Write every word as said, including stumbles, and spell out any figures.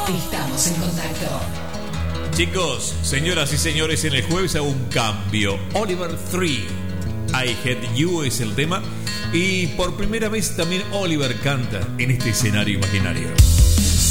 Estamos en contacto. Chicos, señoras y señores, en el jueves hago un cambio. Oliver tres, I Hate You es el tema. Y por primera vez también Oliver canta en este escenario imaginario.